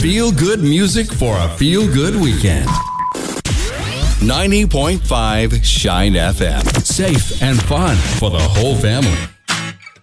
Feel-good music for a feel-good weekend. 90.5 Shine FM. Safe and fun for the whole family.